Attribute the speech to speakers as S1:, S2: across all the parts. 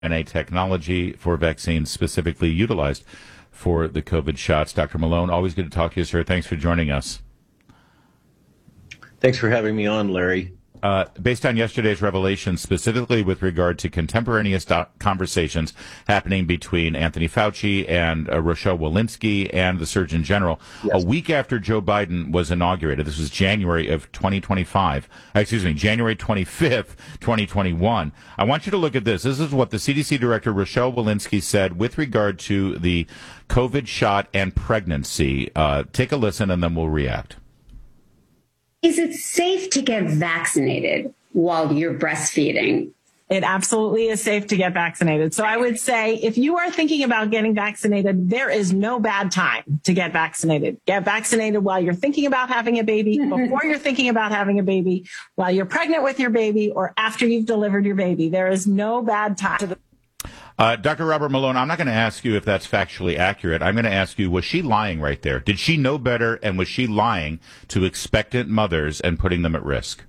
S1: mRNA technology for vaccines specifically utilized for the COVID shots. Dr. Malone, always good to talk to you, sir. Thanks for joining us.
S2: Thanks for having me on, Larry.
S1: Based on yesterday's revelations, specifically with regard to contemporaneous conversations happening between Anthony Fauci and Rochelle Walensky and the Surgeon General, yes, a week after Joe Biden was inaugurated, this was January of 2025, January 25th, 2021. I want you to look at this. This is what the CDC Director Rochelle Walensky said with regard to the COVID shot and pregnancy. Take a listen and then we'll react.
S3: Is it safe to get vaccinated while you're breastfeeding?
S4: It absolutely is safe to get vaccinated. So I would say if you are thinking about getting vaccinated, there is no bad time to get vaccinated. Get vaccinated while you're thinking about having a baby, before you're thinking about having a baby, while you're pregnant with your baby, or after you've delivered your baby. There is no bad time.
S1: Dr. Robert Malone, I'm not going to ask you if that's factually accurate. I'm going to ask you, was she lying right there? Did she know better, and was she lying to expectant mothers and putting them at risk?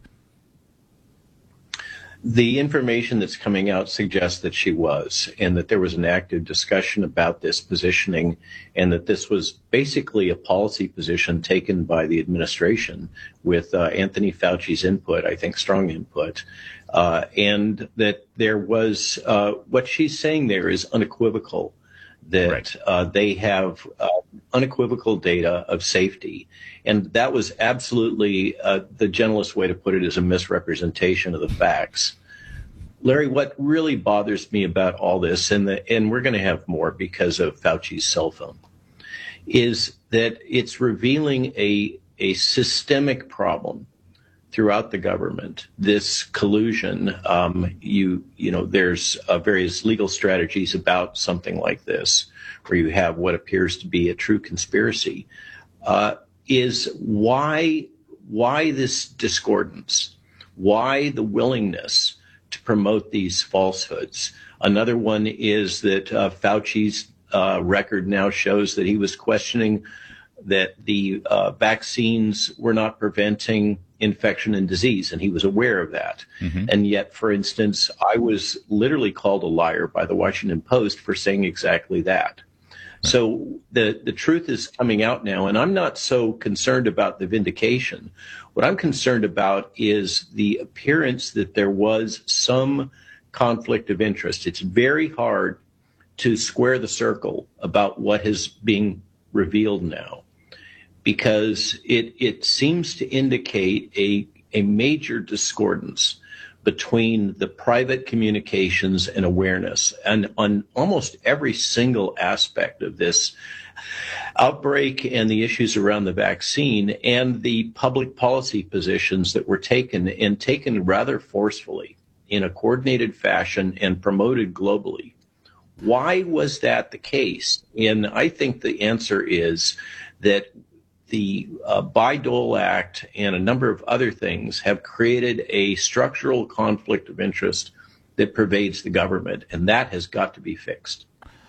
S2: The information that's coming out suggests that she was, and that there was an active discussion about this positioning, and that this was basically a policy position taken by the administration with Anthony Fauci's input, I think strong input, and that there was what she's saying there is unequivocal, that right, they have unequivocal data of safety. And that was absolutely the gentlest way to put it is a misrepresentation of the facts. Larry, what really bothers me about all this, and we're going to have more because of Fauci's cell phone, is that it's revealing a systemic problem throughout the government. This collusion, there's various legal strategies about something like this, where you have what appears to be a true conspiracy. Is why this discordance? Why the willingness to promote these falsehoods? Another one is that Fauci's record now shows that he was questioning that the vaccines were not preventing infection and disease, and he was aware of that. Mm-hmm. And yet, for instance, I was literally called a liar by the Washington Post for saying exactly that. So the truth is coming out now, and I'm not so concerned about the vindication. What I'm concerned about is the appearance that there was some conflict of interest. It's very hard to square the circle about what is being revealed now, because it seems to indicate a major discordance between the private communications and awareness, and on almost every single aspect of this outbreak and the issues around the vaccine and the public policy positions that were taken rather forcefully in a coordinated fashion and promoted globally. Why was that the case? And I think the answer is that the Bayh-Dole Act and a number of other things have created a structural conflict of interest that pervades the government, and that has got to be fixed.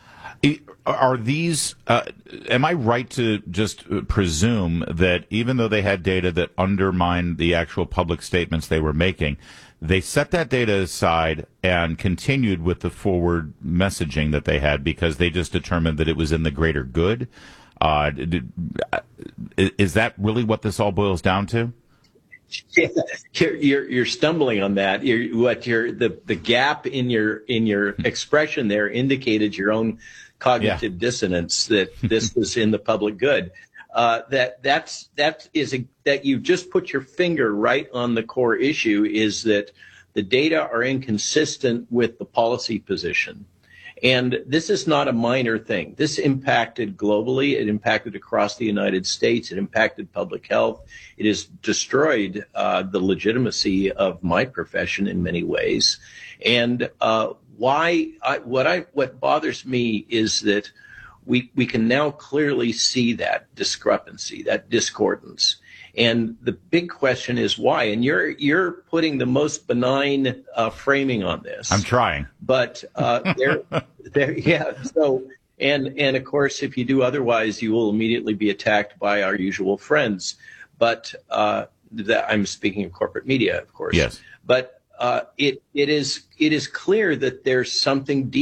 S1: Are these, am I right to just presume that even though they had data that undermined the actual public statements they were making, they set that data aside and continued with the forward messaging that they had because they just determined that it was in the greater good? Is that really what this all boils down to?
S2: You're stumbling on that. The gap in your expression there indicated your own cognitive dissonance, that this was in the public good. That you've just put your finger right on the core issue, is that the data are inconsistent with the policy position. And this is not a minor thing. This impacted globally. It impacted across the United States. It impacted public health. It has destroyed the legitimacy of my profession in many ways. And what bothers me is that we can now clearly see that discrepancy, that discordance. And the big question is why. And you're putting the most benign framing on this.
S1: I'm trying,
S2: but So and of course, if you do otherwise, you will immediately be attacked by our usual friends. But I'm speaking of corporate media, of course.
S1: Yes.
S2: But it is clear that there's something